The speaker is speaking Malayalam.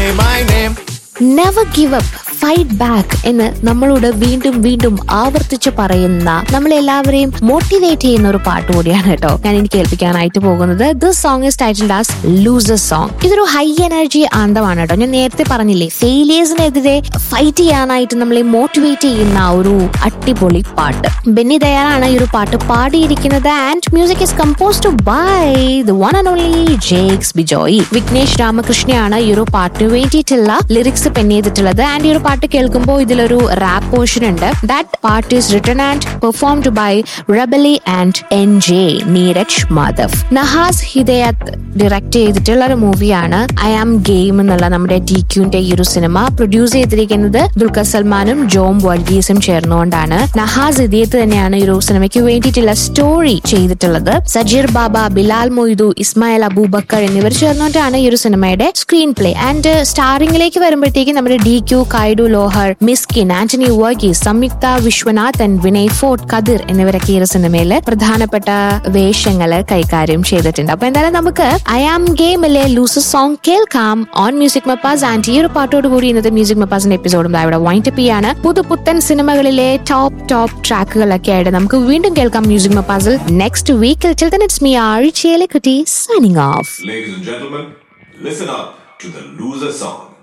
my name. Never give up, fight back എന്ന് നമ്മളോട് വീണ്ടും വീണ്ടും ആവർത്തിച്ച് പറയുന്ന നമ്മളെല്ലാവരെയും മോട്ടിവേറ്റ് ചെയ്യുന്ന ഒരു പാട്ട് കൂടിയാണ് കേട്ടോ ഞാൻ എനിക്ക് കേൾപ്പിക്കാനായിട്ട് പോകുന്നത്. This song is titled as loser song. ഇതൊരു ഹൈ എനർജി ആന്തമാണ് കേട്ടോ. ഞാൻ നേരത്തെ പറഞ്ഞില്ലേ, ഫെയിലിയേഴ്സിനെതിരെ ഫൈറ്റ് ചെയ്യാനായിട്ട് നമ്മളെ മോട്ടിവേറ്റ് ചെയ്യുന്ന ഒരു അടിപൊളി പാട്ട്. ബെന്നി ദയാലാണ് ഈ ഒരു പാട്ട് പാടിയിരിക്കുന്നത്. And music is composed by the one and only Jakes Bijoy. Vignesh രാമകൃഷ്ണയാണ് ഈ ഒരു പാട്ടിന് വേണ്ടിയിട്ടുള്ള ലിറിക്സ് പെൻ ചെയ്തിട്ടുള്ളത്. ആൻഡ് ഈ ഒരു പാട്ട് കേൾക്കുമ്പോൾ ഇതിലൊരു റാപ്പ് പോർഷൻ ഉണ്ട്. That part is written and performed by റബലി and NJ Neeraj Madhav. Nahas Hidayath direct ചെയ്തിട്ടുള്ള ഒരു മൂവിയാണ് ഐ ആം ഗെയിം എന്നുള്ള നമ്മുടെ DQന്റെ ഈ ഒരു സിനിമ. പ്രൊഡ്യൂസ് ചെയ്തിരിക്കുന്നത് ദുൽഖർ സൽമാനും ജോം വർഗീസും ചേർന്നുകൊണ്ടാണ്. നഹാസ് ഹിദയത്ത് തന്നെയാണ് ഈ ഒരു സിനിമയ്ക്ക് വേണ്ടിയിട്ടുള്ള സ്റ്റോറി ചെയ്തിട്ടുള്ളത്. സജീർ ബാബ, ബിലാൽ മൊയ്തു, ഇസ്മായിൽ അബൂബക്കർ എന്നിവർ ചേർന്നുകൊണ്ടാണ് ഈ ഒരു സിനിമയുടെ സ്ക്രീൻ പ്ലേ. ആൻഡ് സ്റ്റാറിംഗിലേക്ക് വരുമ്പോഴത്തേക്ക് നമ്മുടെ DQ, കൈഡു ലോഹർ, മിസ്കിൻ, ആന്റണി വർഗീസ്, സംയുക്ത വിശ്വനാഥൻ, വിനയ് ഫോർട്ട്, കദിർ എന്നിവരൊക്കെ ഈ ഒരു സിനിമയില് പ്രധാനപ്പെട്ട വേഷങ്ങള് കൈകാര്യം ചെയ്തിട്ടുണ്ട്. അപ്പൊ എന്തായാലും നമുക്ക് ഐ ആം ഗെയിമിലെ ലൂസർ സോങ് കേൾക്കാം ഓൺ മ്യൂസിക് മപ്പാസ്. ആൻഡ് ഈ ഒരു പാട്ടോട് കൂടി ഇന്നത്തെ മ്യൂസിക് മപ്പാസിന്റെ എപ്പിസോഡും ഇവിടെ വൈൻഡ് അപ്പ് ചെയ്യാണ്. പുതുപുത്തൻ സിനിമകളിലെ ടോപ്പ് ട്രാക്കുകളൊക്കെ ആയിട്ട് നമുക്ക് വീണ്ടും കേൾക്കാം മ്യൂസിക് മപ്പാസിൽ നെക്സ്റ്റ് വീക്കിൽ. Till then, it's me, Archie Kutti, signing off. Ladies and gentlemen, listen up to the loser song.